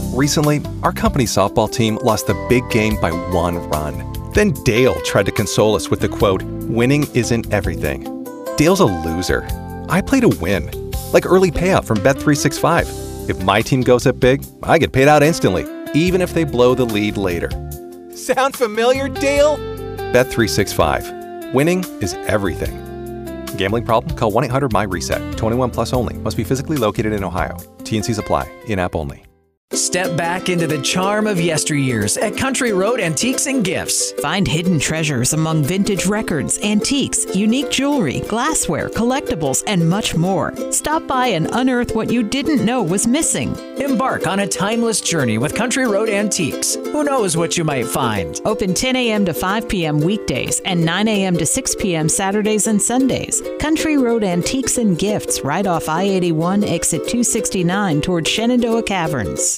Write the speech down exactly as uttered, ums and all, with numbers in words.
Recently, our company's softball team lost the big game by one run. Then Dale tried to console us with the quote, "Winning isn't everything." Dale's a loser. I play to win. Like early payout from Bet three sixty-five. If my team goes up big, I get paid out instantly, even if they blow the lead later. Sound familiar, Dale? Bet three sixty-five. Winning is everything. Gambling problem? Call one eight hundred M Y reset. twenty-one plus only. Must be physically located in Ohio. T and Cs apply. In-app only. Step back into the charm of yesteryears at Country Road Antiques and Gifts. Find hidden treasures among vintage records, antiques, unique jewelry, glassware, collectibles, and much more. Stop by and unearth what you didn't know was missing. Embark on a timeless journey with Country Road Antiques. Who knows what you might find? Open ten a.m. to five p.m. weekdays and nine a.m. to six p.m. Saturdays and Sundays. Country Road Antiques and Gifts, right off I eighty-one, exit two sixty-nine toward Shenandoah Caverns.